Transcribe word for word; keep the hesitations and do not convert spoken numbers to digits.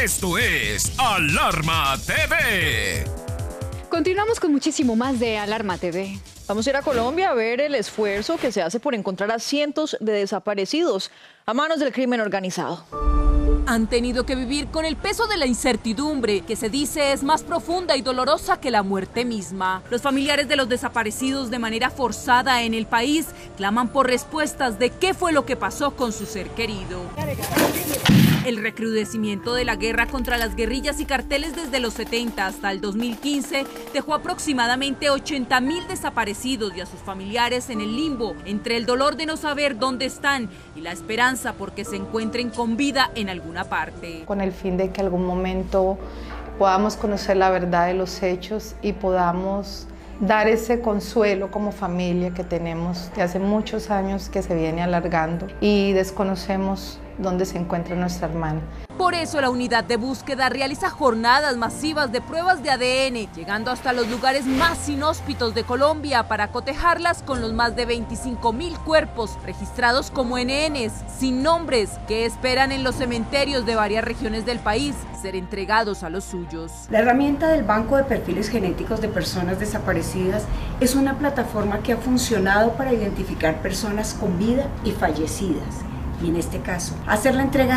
Esto es Alarma T V. Continuamos con muchísimo más de Alarma T V. Vamos a ir a Colombia a ver el esfuerzo que se hace por encontrar a cientos de desaparecidos a manos del crimen organizado. Han tenido que vivir con el peso de la incertidumbre, que se dice es más profunda y dolorosa que la muerte misma. Los familiares de los desaparecidos de manera forzada en el país claman por respuestas de qué fue lo que pasó con su ser querido. El recrudecimiento de la guerra contra las guerrillas y carteles desde los setenta hasta el dos mil quince dejó aproximadamente ochenta mil desaparecidos y a sus familiares en el limbo, entre el dolor de no saber dónde están y la esperanza porque se encuentren con vida en alguna parte. Con el fin de que algún momento podamos conocer la verdad de los hechos y podamos dar ese consuelo como familia que tenemos de hace muchos años que se viene alargando y desconocemos dónde se encuentra nuestra hermana. Por eso la unidad de búsqueda realiza jornadas masivas de pruebas de A D N, llegando hasta los lugares más inhóspitos de Colombia para cotejarlas con los más de veinticinco mil cuerpos registrados como N Ns sin nombres que esperan en los cementerios de varias regiones del país ser entregados a los suyos. La herramienta del Banco de Perfiles Genéticos de Personas Desaparecidas es una plataforma que ha funcionado para identificar personas con vida y fallecidas. Y en este caso, hacer la entrega